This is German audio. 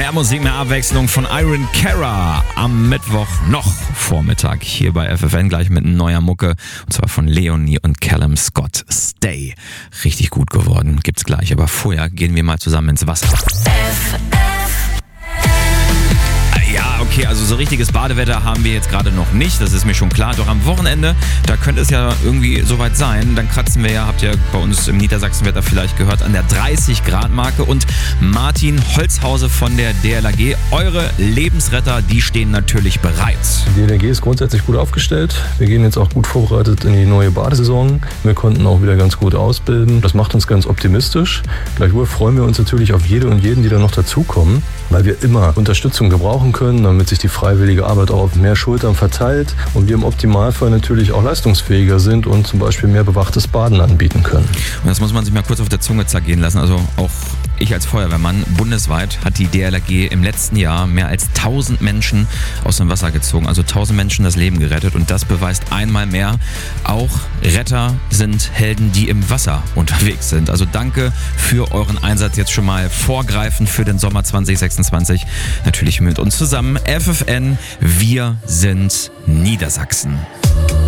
Mehr Musik, mehr Abwechslung von Iron Cara am Mittwoch noch Vormittag hier bei FFN, gleich mit neuer Mucke, und zwar von Leonie und Callum Scott. Stay. Richtig gut geworden, gibt's gleich, aber vorher gehen wir mal zusammen ins Wasser. Ja, okay, also so richtiges Badewetter haben wir jetzt gerade noch nicht, das ist mir schon klar. Doch am Wochenende, da könnte es ja irgendwie soweit sein. Dann kratzen wir ja, habt ihr bei uns im Niedersachsenwetter vielleicht gehört, an der 30-Grad-Marke. Und Martin Holzhause von der DLRG, eure Lebensretter, die stehen natürlich bereit. Die DLRG ist grundsätzlich gut aufgestellt. Wir gehen jetzt auch gut vorbereitet in die neue Badesaison. Wir konnten auch wieder ganz gut ausbilden. Das macht uns ganz optimistisch. Gleichwohl freuen wir uns natürlich auf jede und jeden, die da noch dazukommen, weil wir immer Unterstützung gebrauchen können, damit sich die freiwillige Arbeit auch auf mehr Schultern verteilt und wir im Optimalfall natürlich auch leistungsfähiger sind und zum Beispiel mehr bewachtes Baden anbieten können. Und das muss man sich mal kurz auf der Zunge zergehen lassen. Also auch ich als Feuerwehrmann, bundesweit hat die DLRG im letzten Jahr mehr als 1000 Menschen aus dem Wasser gezogen. Also 1000 Menschen das Leben gerettet. Und das beweist einmal mehr, auch Retter sind Helden, die im Wasser unterwegs sind. Also danke für euren Einsatz jetzt schon mal vorgreifend für den Sommer 2026. Natürlich mit uns zusammen. FFN, wir sind Niedersachsen.